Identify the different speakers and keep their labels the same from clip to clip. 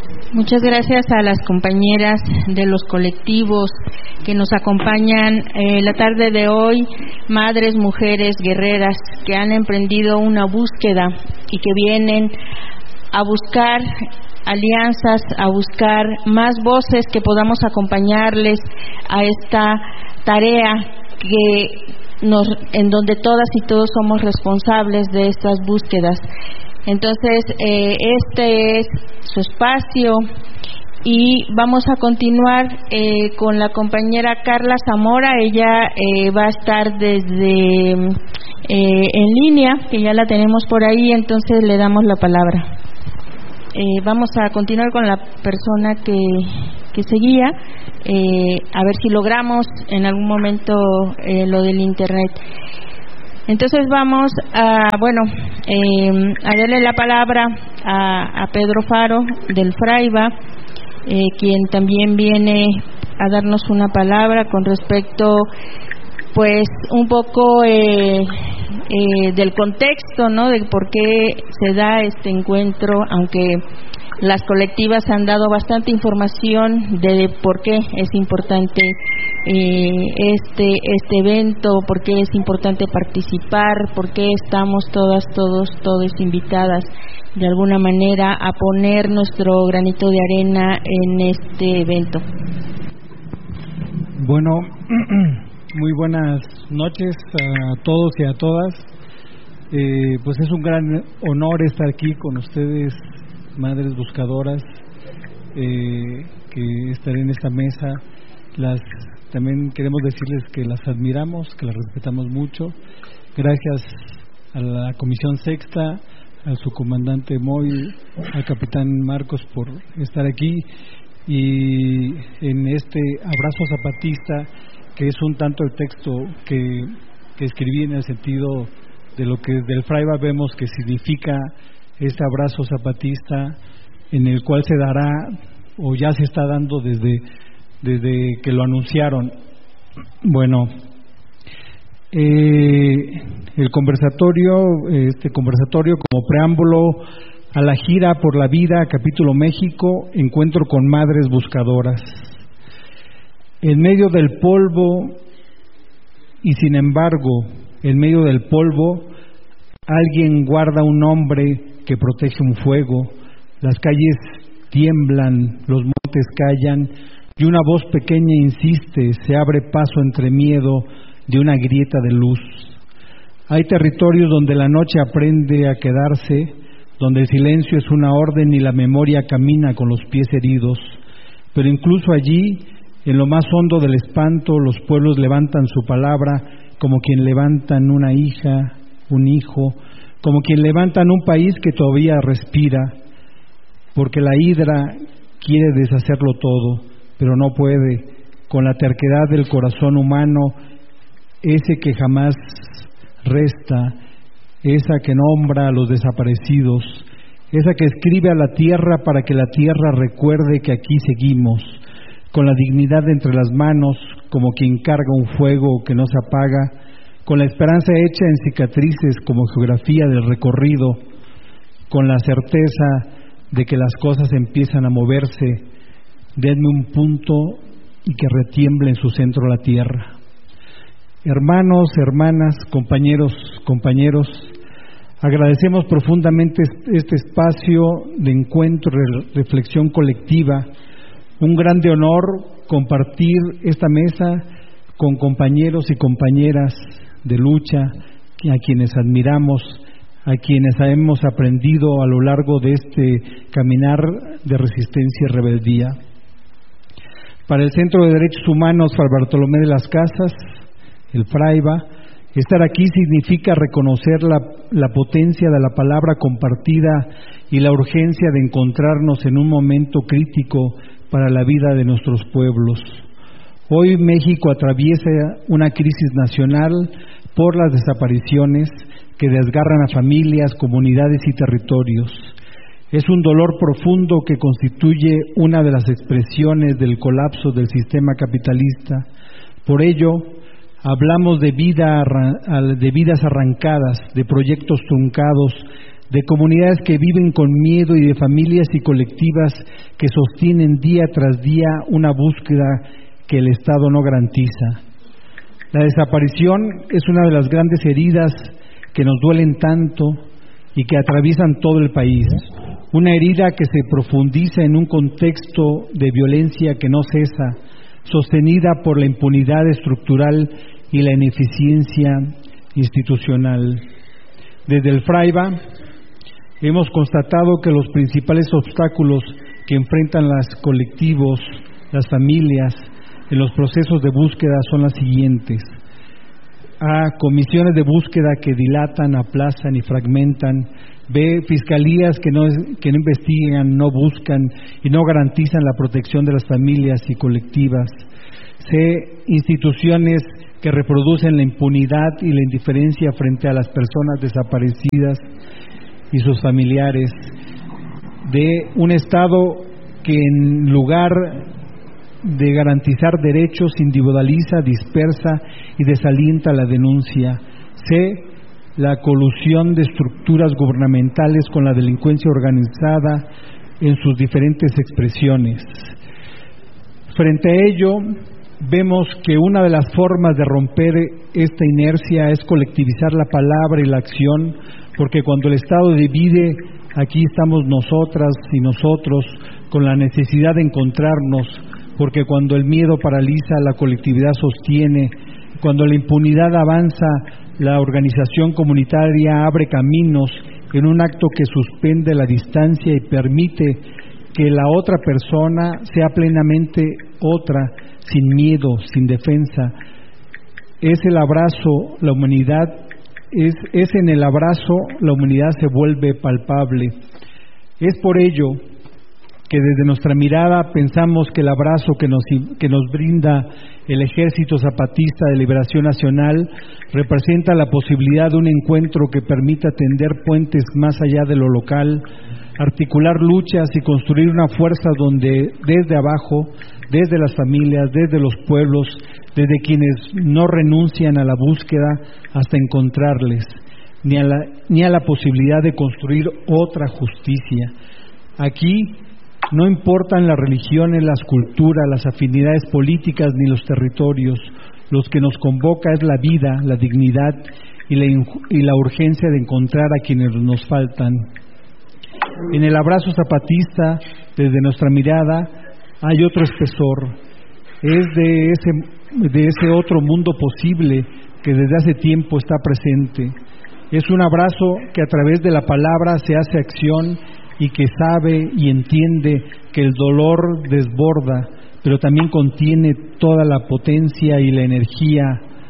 Speaker 1: Muchas gracias a las compañeras de los colectivos que nos acompañan la tarde de hoy, madres, mujeres, guerreras que han emprendido una búsqueda y que vienen a buscar alianzas, a buscar más voces que podamos acompañarles a esta tarea en donde todas y todos somos responsables de estas búsquedas. Entonces, este es su espacio y vamos a continuar con la compañera Carla Zamora. Ella va a estar desde en línea, que ya la tenemos por ahí, entonces le damos la palabra. Vamos a continuar con la persona que seguía, a ver si logramos en algún momento lo del internet. Entonces vamos a darle la palabra a Pedro Faro del Fraiba, quien también viene a darnos una palabra con respecto, pues, un poco del contexto, ¿no?, de por qué se da este encuentro, aunque las colectivas han dado bastante información de por qué es importante este evento, por qué es importante participar, por qué estamos todas, todos invitadas de alguna manera a poner nuestro granito de arena en este evento.
Speaker 2: Bueno, muy buenas noches a todos y a todas. Pues es un gran honor estar aquí con ustedes, madres buscadoras, que estaré en esta mesa. También queremos decirles que las admiramos, que las respetamos mucho. Gracias a la Comisión Sexta, a su comandante Moy, al capitán Marcos por estar aquí, y en este abrazo zapatista, que es un tanto el texto que escribí en el sentido de lo que del Fraiba vemos que significa este abrazo zapatista, en el cual se dará o ya se está dando desde que lo anunciaron. Bueno, el conversatorio, este conversatorio como preámbulo a la gira por la vida, capítulo México, encuentro con madres buscadoras. En medio del polvo, y sin embargo, en medio del polvo, alguien guarda un nombre que protege un fuego. Las calles tiemblan, los montes callan, y una voz pequeña insiste, se abre paso entre miedo de una grieta de luz. Hay territorios donde la noche aprende a quedarse, donde el silencio es una orden y la memoria camina con los pies heridos. Pero incluso allí, en lo más hondo del espanto, los pueblos levantan su palabra como quien levantan una hija, un hijo, como quien levantan un país que todavía respira, porque la hidra quiere deshacerlo todo, pero no puede, con la terquedad del corazón humano, ese que jamás resta, esa que nombra a los desaparecidos, esa que escribe a la tierra para que la tierra recuerde que aquí seguimos, con la dignidad entre las manos, como quien carga un fuego que no se apaga, con la esperanza hecha en cicatrices como geografía del recorrido, con la certeza de que las cosas empiezan a moverse. Denme un punto y que retiemble en su centro la tierra. Hermanos, hermanas, compañeros, agradecemos profundamente este espacio de encuentro y reflexión colectiva. Un grande honor compartir esta mesa con compañeros y compañeras de lucha, a quienes admiramos, a quienes hemos aprendido a lo largo de este caminar de resistencia y rebeldía. Para el Centro de Derechos Humanos Fray Bartolomé de las Casas, el Fraiba, estar aquí significa reconocer la potencia de la palabra compartida y la urgencia de encontrarnos en un momento crítico para la vida de nuestros pueblos. Hoy México atraviesa una crisis nacional por las desapariciones que desgarran a familias, comunidades y territorios. Es un dolor profundo que constituye una de las expresiones del colapso del sistema capitalista. Por ello, hablamos de vidas arrancadas, de proyectos truncados, de comunidades que viven con miedo y de familias y colectivas que sostienen día tras día una búsqueda que el Estado no garantiza. La desaparición es una de las grandes heridas que nos duelen tanto y que atraviesan todo el país. Una herida que se profundiza en un contexto de violencia que no cesa, sostenida por la impunidad estructural y la ineficiencia institucional. Desde el Fraiba hemos constatado que los principales obstáculos que enfrentan los colectivos, las familias, en los procesos de búsqueda son las siguientes: A. Comisiones de búsqueda que dilatan, aplazan y fragmentan. B. Fiscalías que no investigan, no buscan y no garantizan la protección de las familias y colectivas. C. Instituciones que reproducen la impunidad y la indiferencia frente a las personas desaparecidas y sus familiares. D. Un Estado que en lugar de garantizar derechos individualiza, dispersa y desalienta la denuncia. C. La colusión de estructuras gubernamentales con la delincuencia organizada en sus diferentes expresiones. Frente a ello, vemos que una de las formas de romper esta inercia es colectivizar la palabra y la acción, porque cuando el Estado divide, aquí estamos nosotras y nosotros con la necesidad de encontrarnos, porque cuando el miedo paraliza, la colectividad sostiene. Cuando la impunidad avanza, la organización comunitaria abre caminos en un acto que suspende la distancia y permite que la otra persona sea plenamente otra, sin miedo, sin defensa. Es el abrazo, la humanidad, es en el abrazo la humanidad se vuelve palpable. Es por ello que desde nuestra mirada pensamos que el abrazo que nos brinda el Ejército Zapatista de Liberación Nacional representa la posibilidad de un encuentro que permita tender puentes más allá de lo local, articular luchas y construir una fuerza donde desde abajo, desde las familias, desde los pueblos, desde quienes no renuncian a la búsqueda hasta encontrarles, ni a la posibilidad de construir otra justicia. Aquí no importan las religiones, las culturas, las afinidades políticas ni los territorios. Los que nos convoca es la vida, la dignidad y la urgencia de encontrar a quienes nos faltan. En el abrazo zapatista, desde nuestra mirada, hay otro espesor. Es de ese otro mundo posible que desde hace tiempo está presente. Es un abrazo que a través de la palabra se hace acción y que sabe y entiende que el dolor desborda, pero también contiene toda la potencia y la energía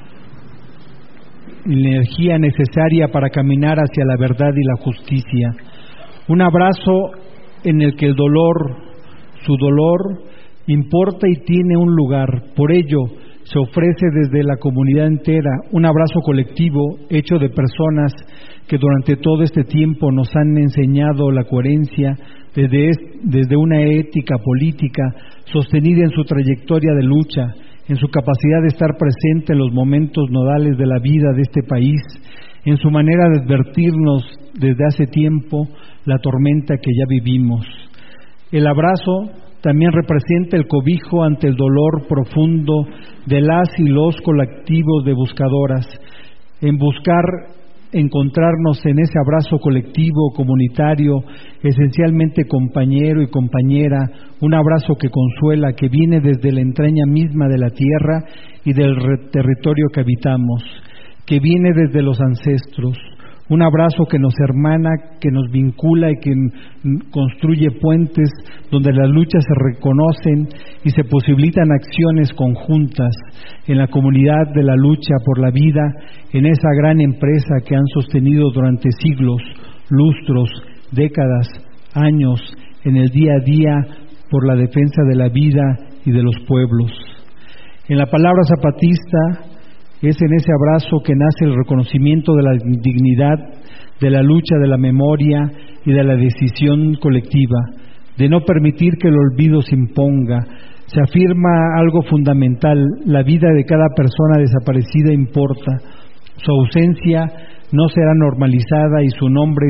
Speaker 2: necesaria para caminar hacia la verdad y la justicia. Un abrazo en el que su dolor importa y tiene un lugar. Por ello, se ofrece desde la comunidad entera un abrazo colectivo hecho de personas que durante todo este tiempo nos han enseñado la coherencia desde una ética política sostenida en su trayectoria de lucha, en su capacidad de estar presente en los momentos nodales de la vida de este país, en su manera de advertirnos desde hace tiempo la tormenta que ya vivimos. El abrazo también representa el cobijo ante el dolor profundo de las y los colectivos de buscadoras, en buscar encontrarnos en ese abrazo colectivo, comunitario, esencialmente compañero y compañera, un abrazo que consuela, que viene desde la entraña misma de la tierra y del territorio que habitamos, que viene desde los ancestros, un abrazo que nos hermana, que nos vincula y que construye puentes donde las luchas se reconocen y se posibilitan acciones conjuntas en la comunidad de la lucha por la vida, en esa gran empresa que han sostenido durante siglos, lustros, décadas, años, en el día a día por la defensa de la vida y de los pueblos. En la palabra zapatista es en ese abrazo que nace el reconocimiento de la dignidad, de la lucha, de la memoria y de la decisión colectiva, de no permitir que el olvido se imponga. Se afirma algo fundamental: la vida de cada persona desaparecida importa. Su ausencia no será normalizada y su nombre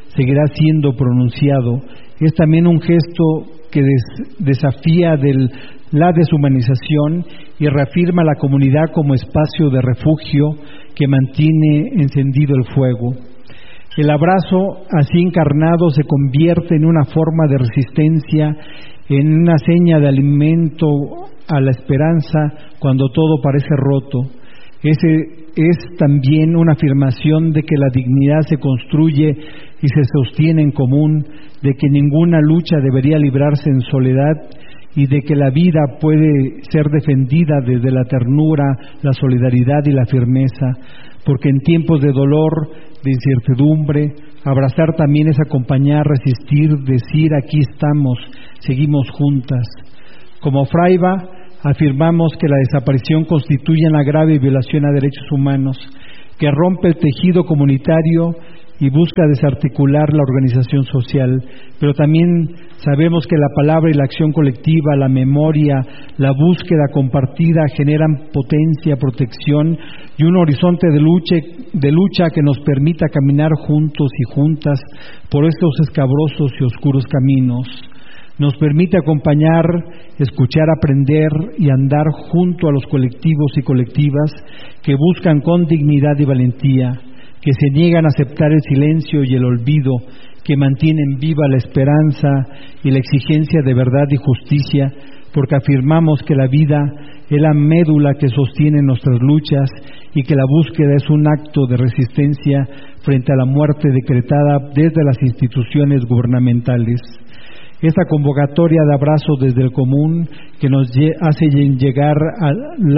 Speaker 2: seguirá siendo pronunciado. Es también un gesto que desafía la deshumanización y reafirma la comunidad como espacio de refugio que mantiene encendido el fuego. El abrazo así encarnado se convierte en una forma de resistencia, en una seña de alimento a la esperanza cuando todo parece roto. Ese es también una afirmación de que la dignidad se construye y se sostiene en común, de que ninguna lucha debería librarse en soledad y de que la vida puede ser defendida desde la ternura, la solidaridad y la firmeza, porque en tiempos de dolor, de incertidumbre, abrazar también es acompañar, resistir, decir aquí estamos, seguimos juntas. Como Fraiba, afirmamos que la desaparición constituye una grave violación a derechos humanos, que rompe el tejido comunitario y busca desarticular la organización social, pero también sabemos que la palabra y la acción colectiva, la memoria, la búsqueda compartida generan potencia, protección y un horizonte de lucha que nos permita caminar juntos y juntas por estos escabrosos y oscuros caminos. Nos permite acompañar, escuchar, aprender y andar junto a los colectivos y colectivas que buscan con dignidad y valentía, que se niegan a aceptar el silencio y el olvido, que mantienen viva la esperanza y la exigencia de verdad y justicia, porque afirmamos que la vida es la médula que sostiene nuestras luchas y que la búsqueda es un acto de resistencia frente a la muerte decretada desde las instituciones gubernamentales. Esta convocatoria de abrazo desde el común que nos hace llegar a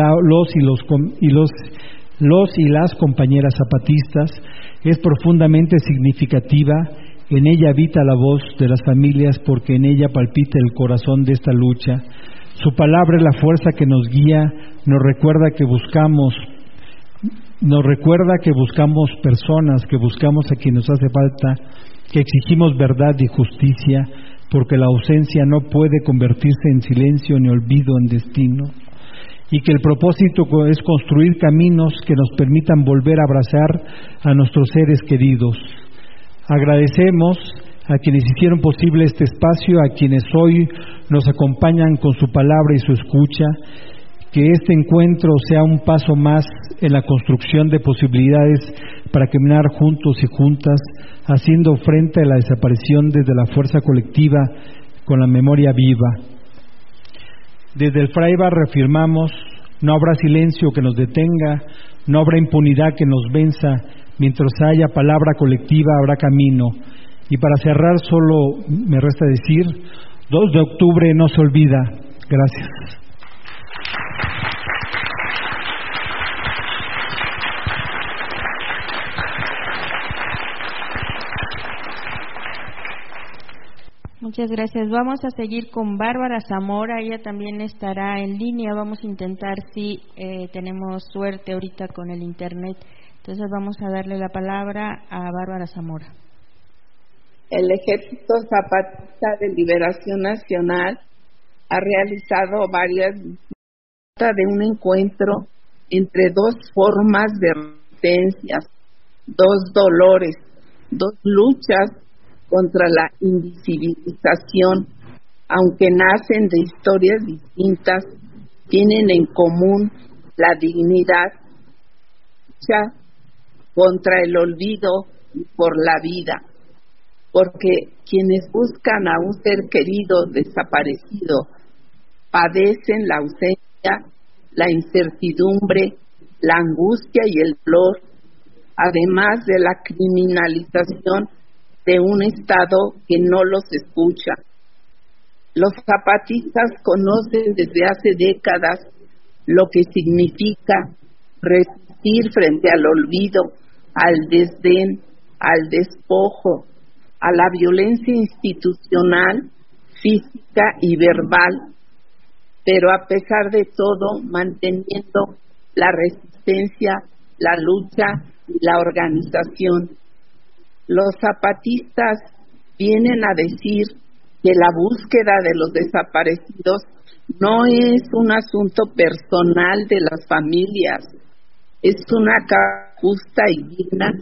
Speaker 2: los y las compañeras zapatistas es profundamente significativa. En ella habita la voz de las familias porque en ella palpita el corazón de esta lucha. Su palabra es la fuerza que nos guía, nos recuerda que buscamos personas, que buscamos a quien nos hace falta, que exigimos verdad y justicia, porque la ausencia no puede convertirse en silencio ni olvido en destino, y que el propósito es construir caminos que nos permitan volver a abrazar a nuestros seres queridos. Agradecemos a quienes hicieron posible este espacio, a quienes hoy nos acompañan con su palabra y su escucha, que este encuentro sea un paso más en la construcción de posibilidades para caminar juntos y juntas, haciendo frente a la desaparición desde la fuerza colectiva con la memoria viva. Desde el Fraiba reafirmamos: no habrá silencio que nos detenga, no habrá impunidad que nos venza, mientras haya palabra colectiva habrá camino. Y para cerrar solo me resta decir: 2 de octubre no se olvida. Gracias.
Speaker 1: Muchas gracias. Vamos a seguir con Bárbara Zamora. Ella también estará en línea. Vamos a intentar si tenemos suerte ahorita con el internet. Entonces vamos a darle la palabra a Bárbara Zamora.
Speaker 3: El Ejército Zapatista de Liberación Nacional ha realizado varias de un encuentro entre 2 formas de resistencias, 2 dolores, 2 luchas contra la invisibilización, aunque nacen de historias distintas, tienen en común la dignidad, lucha contra el olvido y por la vida, porque quienes buscan a un ser querido desaparecido padecen la ausencia, la incertidumbre, la angustia y el dolor, además de la criminalización de un Estado que no los escucha. Los zapatistas conocen desde hace décadas lo que significa resistir frente al olvido, al desdén, al despojo, a la violencia institucional, física y verbal, pero a pesar de todo manteniendo la resistencia, la lucha y la organización. Los zapatistas vienen a decir que la búsqueda de los desaparecidos no es un asunto personal de las familias, es una causa justa y digna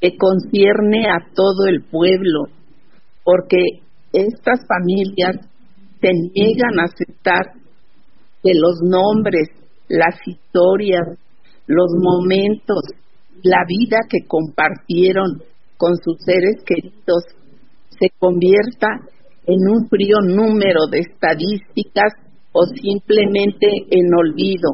Speaker 3: que concierne a todo el pueblo, porque estas familias se niegan a aceptar que los nombres, las historias, los momentos, la vida que compartieron con sus seres queridos se convierta en un frío número de estadísticas o simplemente en olvido.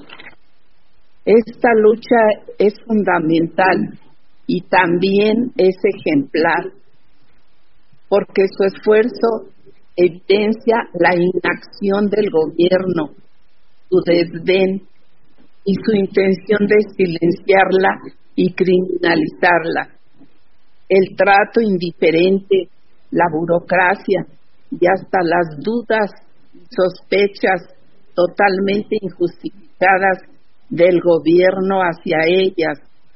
Speaker 3: Esta lucha es fundamental y también es ejemplar, porque su esfuerzo evidencia la inacción del gobierno, su desdén y su intención de silenciarla y criminalizarla. El trato indiferente, la burocracia y hasta las dudas y sospechas totalmente injustificadas del gobierno hacia ellas.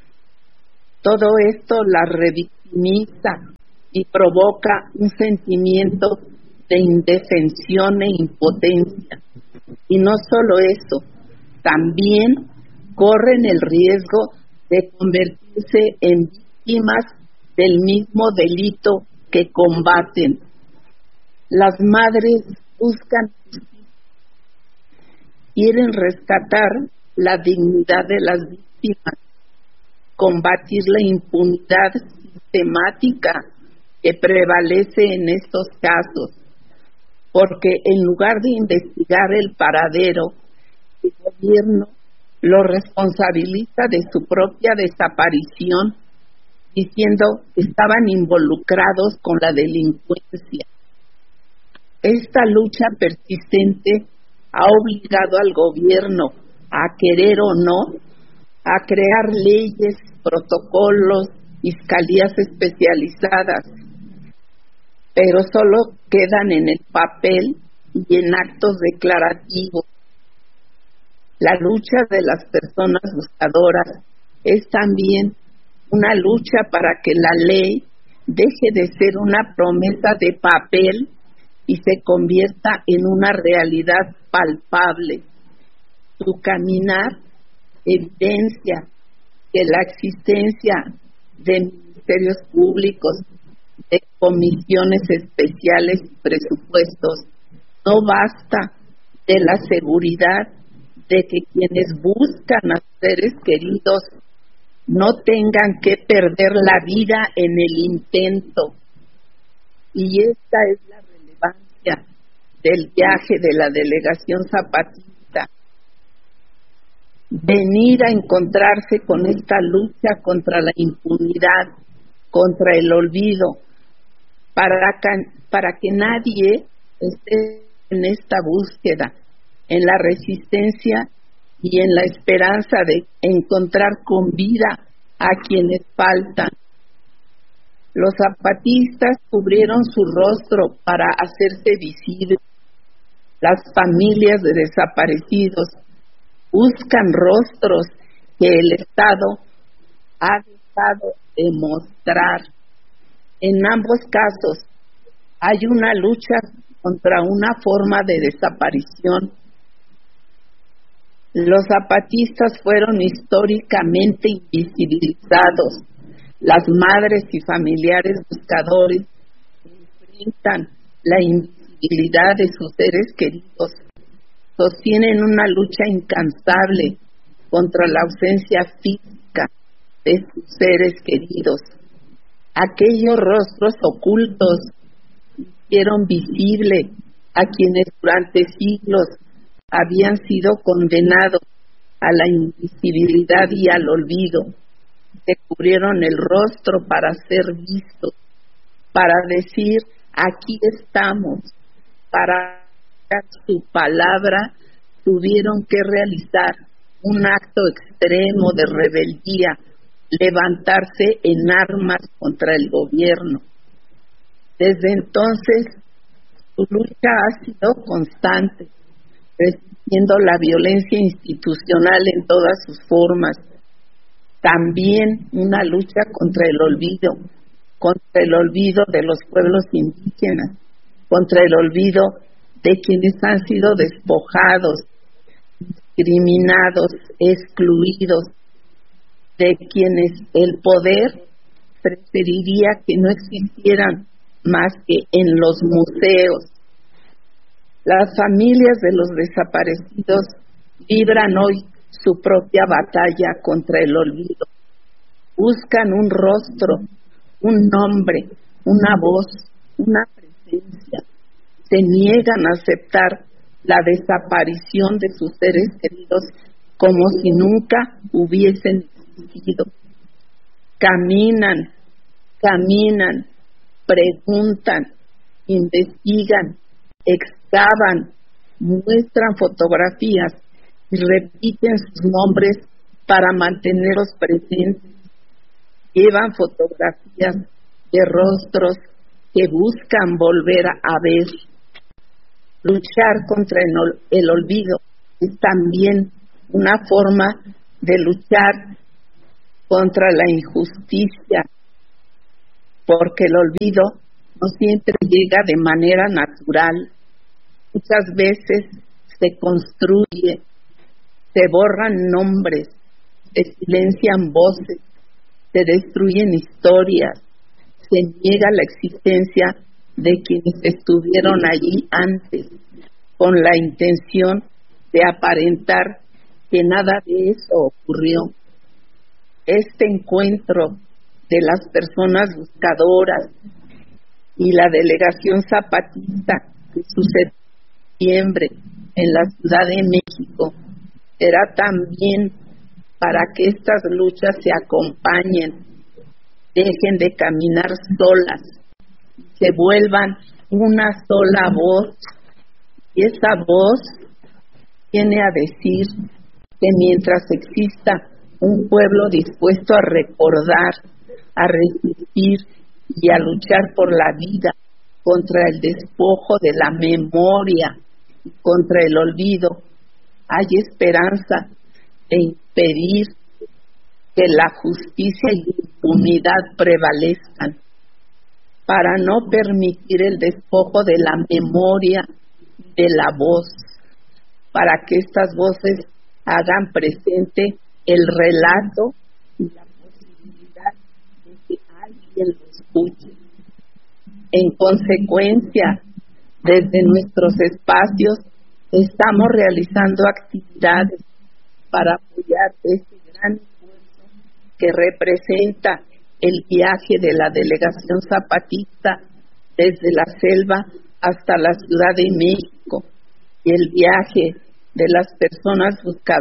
Speaker 3: Todo esto las revictimiza y provoca un sentimiento de indefensión e impotencia. Y no solo eso, también corren el riesgo de convertirse en víctimas del mismo delito que combaten. Las madres buscan justicia, quieren rescatar la dignidad de las víctimas, combatir la impunidad sistemática que prevalece en estos casos, porque en lugar de investigar el paradero, el gobierno lo responsabiliza de su propia desaparición, diciendo que estaban involucrados con la delincuencia. Esta lucha persistente ha obligado al gobierno, a querer o no, a crear leyes, protocolos, fiscalías especializadas, pero solo quedan en el papel y en actos declarativos. La lucha de las personas buscadoras es también una lucha para que la ley deje de ser una promesa de papel y se convierta en una realidad palpable. Su caminar evidencia que la existencia de ministerios públicos, de comisiones especiales y presupuestos no basta de la seguridad de que quienes buscan a seres queridos no tengan que perder la vida en el intento. Y esta es la relevancia del viaje de la delegación zapatista. Venir a encontrarse con esta lucha contra la impunidad, contra el olvido, para que nadie esté en esta búsqueda, en la resistencia y en la esperanza de encontrar con vida a quienes faltan. Los zapatistas cubrieron su rostro para hacerse visibles. Las familias de desaparecidos buscan rostros que el Estado ha dejado de mostrar. En ambos casos hay una lucha contra una forma de desaparición. Los zapatistas fueron históricamente invisibilizados. Las madres y familiares buscadores enfrentan la invisibilidad de sus seres queridos. Sostienen una lucha incansable contra la ausencia física de sus seres queridos. Aquellos rostros ocultos hicieron visible a quienes durante siglos habían sido condenados a la invisibilidad y al olvido. Se cubrieron el rostro para ser vistos, para decir, aquí estamos, para su palabra tuvieron que realizar un acto extremo de rebeldía, levantarse en armas contra el gobierno. Desde entonces, su lucha ha sido constante, resistiendo la violencia institucional en todas sus formas. También una lucha contra el olvido de los pueblos indígenas, contra el olvido de quienes han sido despojados, discriminados, excluidos, de quienes el poder preferiría que no existieran más que en los museos. Las familias de los desaparecidos libran hoy su propia batalla contra el olvido. Buscan un rostro, un nombre, una voz, una presencia. Se niegan a aceptar la desaparición de sus seres queridos como si nunca hubiesen existido. Caminan, preguntan, investigan, excavan, muestran fotografías y repiten sus nombres para mantenerlos presentes. Llevan fotografías de rostros que buscan volver a ver. Luchar contra el olvido es también una forma de luchar contra la injusticia, porque el olvido no siempre llega de manera natural. Muchas veces se construye, se borran nombres, se silencian voces, se destruyen historias, se niega la existencia de quienes estuvieron allí antes, con la intención de aparentar que nada de eso ocurrió. Este encuentro de las personas buscadoras y la delegación zapatista que sucedió en septiembre en la Ciudad de México será también para que estas luchas se acompañen, dejen de caminar solas, se vuelvan una sola voz, y esa voz viene a decir que mientras exista un pueblo dispuesto a recordar, a resistir y a luchar por la vida, contra el despojo de la memoria, contra el olvido, hay esperanza de impedir que la justicia y la impunidad prevalezcan, para no permitir el despojo de la memoria y de la voz, para que estas voces hagan presente el relato y la posibilidad de que alguien lo escuche. En consecuencia, desde nuestros espacios estamos realizando actividades para apoyar este gran esfuerzo que representa el viaje de la delegación zapatista desde la selva hasta la Ciudad de México y el viaje de las personas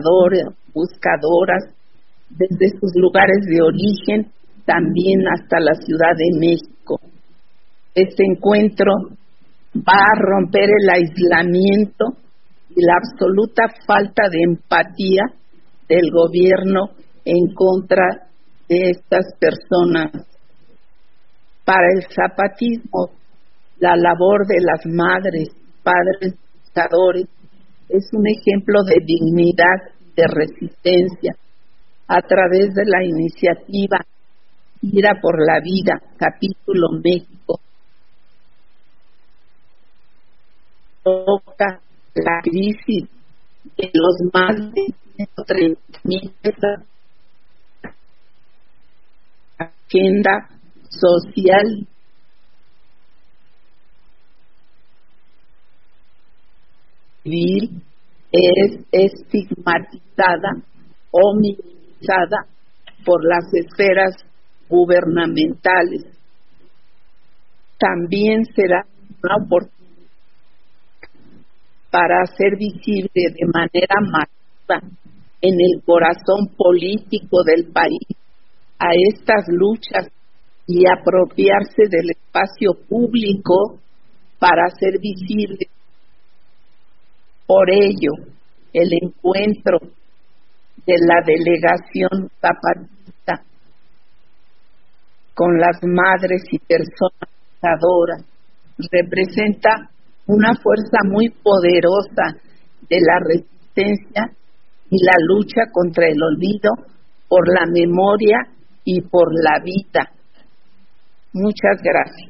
Speaker 3: buscadoras desde sus lugares de origen también hasta la Ciudad de México. Este encuentro va a romper el aislamiento y la absoluta falta de empatía del gobierno en contra de estas personas. Para el zapatismo, la labor de las madres, padres buscadores es un ejemplo de dignidad y de resistencia. A través de la iniciativa Gira por la Vida, capítulo México, toca la crisis de los más de 130,000 agenda social civil es estigmatizada o minimizada por las esferas gubernamentales. También será una oportunidad para hacer visible de manera masiva en el corazón político del país a estas luchas y apropiarse del espacio público para hacer visible. Por ello, el encuentro de la delegación zapatista con las madres y personas buscadoras representa una fuerza muy poderosa de la resistencia y la lucha contra el olvido, por la memoria y por la vida. Muchas gracias.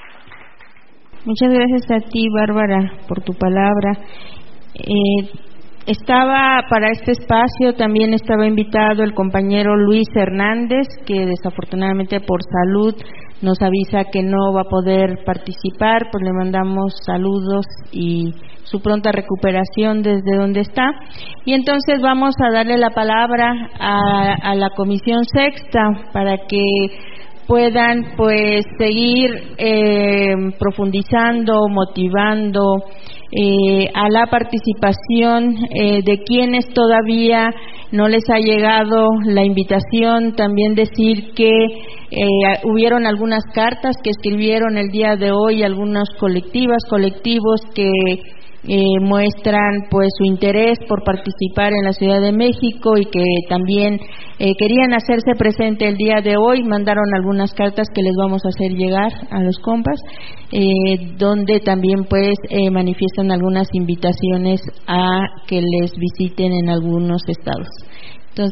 Speaker 1: Muchas gracias a ti, Bárbara, por tu palabra. para este espacio también estaba invitado el compañero Luis Hernández, que desafortunadamente por salud nos avisa que no va a poder participar, pues le mandamos saludos y su pronta recuperación desde donde está. Y entonces vamos a darle la palabra a la Comisión Sexta para que puedan pues seguir profundizando, motivando a la participación de quienes todavía no les ha llegado la invitación. También decir que hubieron algunas cartas que escribieron el día de hoy algunos colectivos que muestran pues su interés por participar en la Ciudad de México y que también querían hacerse presente el día de hoy. Mandaron algunas cartas que les vamos a hacer llegar a los compas, donde también pues manifiestan algunas invitaciones a que les visiten en algunos estados.